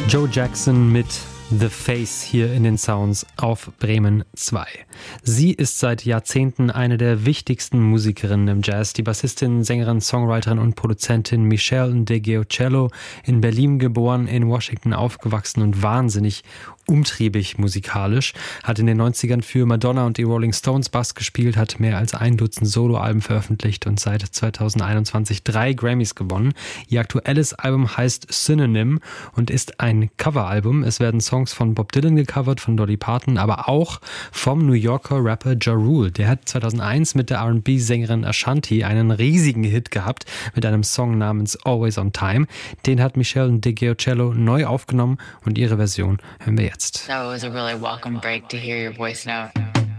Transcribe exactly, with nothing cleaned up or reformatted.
Joe Jackson mit The Face hier in den Sounds auf Bremen zwei. Sie ist seit Jahrzehnten eine der wichtigsten Musikerinnen im Jazz. Die Bassistin, Sängerin, Songwriterin und Produzentin Michelle Ndegeocello, in Berlin geboren, in Washington aufgewachsen und wahnsinnig umtriebig musikalisch, hat in den neunzigern für Madonna und die Rolling Stones Bass gespielt, hat mehr als ein Dutzend Soloalben veröffentlicht und seit zweitausendeinundzwanzig drei Grammys gewonnen. Ihr aktuelles Album heißt Synonym und ist ein Coveralbum. Es werden Songs von Bob Dylan gecovert, von Dolly Parton, aber auch vom New Yorker Rapper Ja Rule. Der hat zweitausendeins mit der R and B-Sängerin Ashanti einen riesigen Hit gehabt mit einem Song namens Always on Time. Den hat Michelle Ndegeocello neu aufgenommen und ihre Version hören wir jetzt. So it was a really welcome break to hear your voice note.